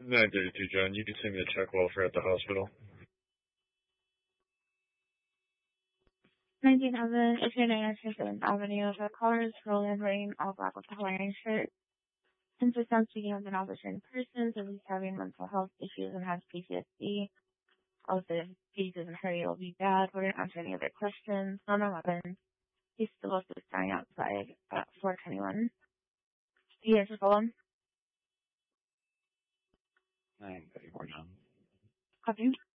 932, John. You can send me a check welfare at the hospital. 1911, H&A 7th Avenue. The caller is Roland wearing all black with a Hawaiian shirt. Insists on speaking with an officer in person, says he's having mental health issues and has PTSD. Also, if he doesn't hurry, it'll be bad. We're going to answer any other questions. 911. He's supposed to be standing outside at 421. Do you answer for him? 934, John. Copy.